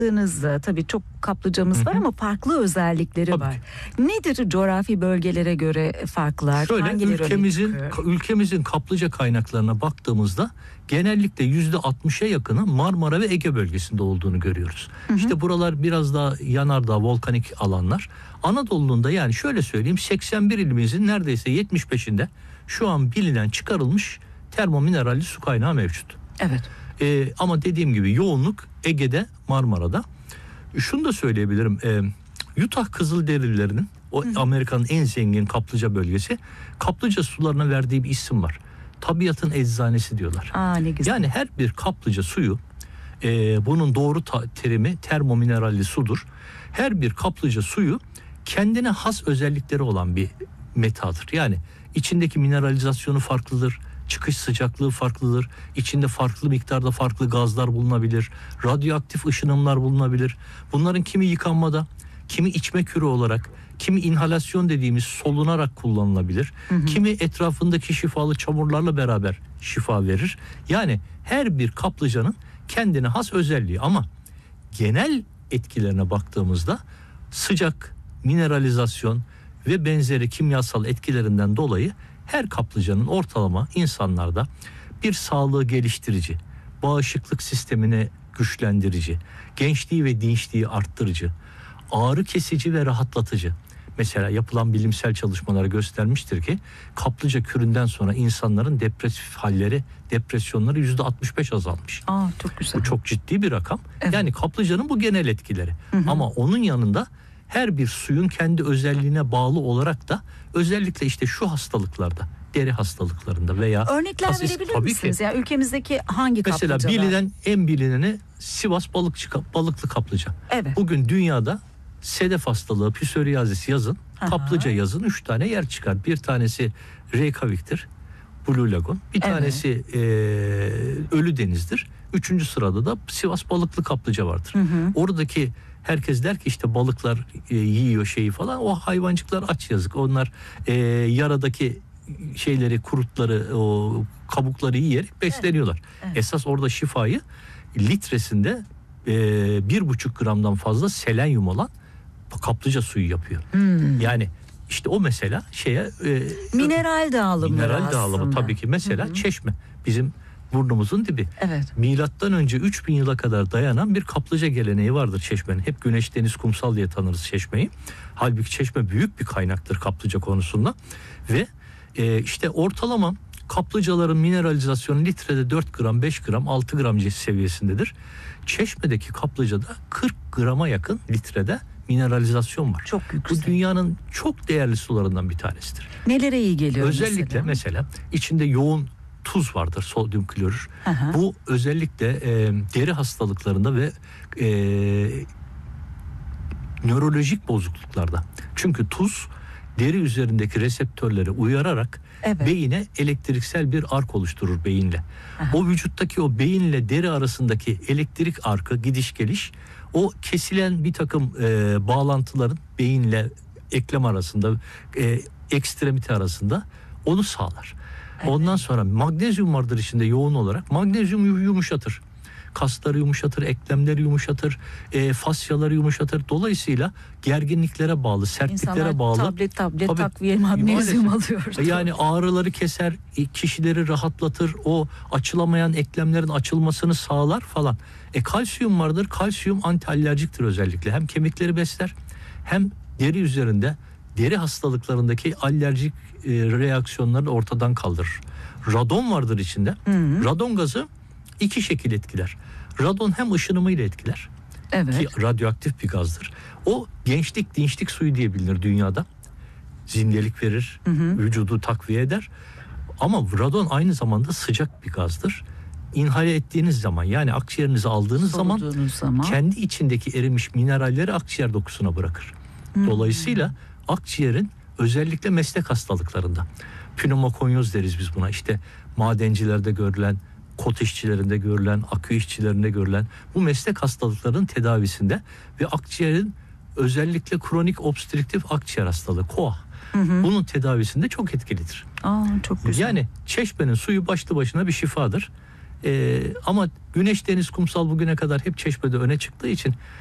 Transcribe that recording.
baktığınızda tabii çok kaplıcamız var ama farklı özellikleri var. Nedir coğrafi bölgelere göre farklar? Şöyle, ülkemizin kaplıca kaynaklarına baktığımızda genellikle %60'a yakını Marmara ve Ege bölgesinde olduğunu görüyoruz. İşte buralar biraz daha yanardağ, volkanik alanlar. Anadolu'nun da, yani şöyle söyleyeyim, 81 ilimizin neredeyse 75'inde şu an bilinen çıkarılmış termomineralli su kaynağı mevcut. Evet. Ama dediğim gibi yoğunluk Ege'de, Marmara'da. Şunu da söyleyebilirim. Utah Kızılderililerinin, o Amerika'nın en zengin kaplıca bölgesi, kaplıca sularına verdiği bir isim var. Tabiatın eczanesi diyorlar. Ne güzel. Yani her bir kaplıca suyu, bunun doğru terimi termomineralli sudur. Her bir kaplıca suyu kendine has özellikleri olan bir metadır. Yani içindeki mineralizasyonu farklıdır. Çıkış sıcaklığı farklıdır. İçinde farklı miktarda farklı gazlar bulunabilir. Radyoaktif ışınımlar bulunabilir. Bunların kimi yıkanmada, kimi içme kürü olarak, kimi inhalasyon dediğimiz solunarak kullanılabilir. Kimi etrafındaki şifalı çamurlarla beraber şifa verir. Yani her bir kaplıcanın kendine has özelliği, ama genel etkilerine baktığımızda sıcak, mineralizasyon ve benzeri kimyasal etkilerinden dolayı her kaplıcanın ortalama insanlarda bir sağlığı geliştirici, bağışıklık sistemini güçlendirici, gençliği ve dinçliği arttırıcı, ağrı kesici ve rahatlatıcı. Mesela yapılan bilimsel çalışmalar göstermiştir ki kaplıca küründen sonra insanların depresif halleri, depresyonları %65 azalmış. Çok güzel. Bu çok ciddi bir rakam. Evet. Yani kaplıcanın bu genel etkileri. Ama onun yanında her bir suyun kendi özelliğine bağlı olarak da özellikle işte şu hastalıklarda, deri hastalıklarında veya örnekler verebilir misiniz? Yani ülkemizdeki hangi mesela kaplıcalar? en bilineni Sivas balıklı kaplıca. Evet. Bugün dünyada sedef hastalığı, psoriasis yazın, kaplıca yazın 3 tane yer çıkar. Bir tanesi Reykjavik'tir, Blue Lagoon. Bir tanesi Ölü Deniz'dir. 3. sırada da Sivas balıklı kaplıca vardır. Oradaki herkes der ki işte balıklar yiyor şeyi falan. O hayvancıklar aç yazık. Onlar yaradaki şeyleri, kurutları, o kabukları yiyerek besleniyorlar. Evet. Esas orada şifayı litresinde 1,5 gramdan fazla selenyum olan kaplıca suyu yapıyor. Yani işte o mesela mineral dağılımı tabii ki. Mesela Çeşme bizim burnumuzun dibi. Evet. Milattan önce 3000 yıla kadar dayanan bir kaplıca geleneği vardır Çeşme'nin. Hep güneş, deniz, kumsal diye tanırız Çeşme'yi. Halbuki Çeşme büyük bir kaynaktır kaplıca konusunda. Ve işte ortalama kaplıcaların mineralizasyonu litrede 4 gram, 5 gram, 6 gram seviyesindedir. Çeşme'deki kaplıcada 40 grama yakın litrede mineralizasyon var. Çok yüksek. Bu dünyanın çok değerli sularından bir tanesidir. Nelere iyi geliyor özellikle mesela içinde yoğun tuz vardır, sodyum klorür. Bu özellikle deri hastalıklarında ve nörolojik bozukluklarda. Çünkü tuz deri üzerindeki reseptörleri uyararak beyine elektriksel bir ark oluşturur beyinle. O vücuttaki o beyinle deri arasındaki elektrik arkı, gidiş geliş, o kesilen bir takım bağlantıların beyinle eklem arasında, ekstremite arasında onu sağlar. Ondan sonra magnezyum vardır içinde yoğun olarak. Magnezyum yumuşatır. Kasları yumuşatır, eklemleri yumuşatır, fasyaları yumuşatır. Dolayısıyla gerginliklere bağlı, sertliklere İnsanlar bağlı. tablet takviye magnezyum alıyor. Yani ağrıları keser, kişileri rahatlatır, o açılamayan eklemlerin açılmasını sağlar falan. Kalsiyum vardır. Kalsiyum antialerjiktir özellikle. Hem kemikleri besler, hem deri üzerinde deri hastalıklarındaki alerjik reaksiyonları ortadan kaldırır. Radon vardır içinde. Radon gazı 2 şekil etkiler. Radon hem ışınımıyla etkiler. Ki radyoaktif bir gazdır. O gençlik, dinçlik suyu diye bilinir dünyada. Zindelik verir, vücudu takviye eder. Ama radon aynı zamanda sıcak bir gazdır. İnhale ettiğiniz zaman, yani akciğerinize aldığınız zaman kendi içindeki erimiş mineralleri akciğer dokusuna bırakır. Dolayısıyla akciğerin özellikle meslek hastalıklarında, pneumokonyoz deriz biz buna, işte madencilerde görülen, kot işçilerinde görülen, akü işçilerinde görülen bu meslek hastalıklarının tedavisinde ve akciğerin özellikle kronik obstrüktif akciğer hastalığı, KOAH, bunun tedavisinde çok etkilidir. Çok güzel. Yani Çeşme'nin suyu başlı başına bir şifadır. Ama güneş, deniz, kumsal bugüne kadar hep Çeşme'de öne çıktığı için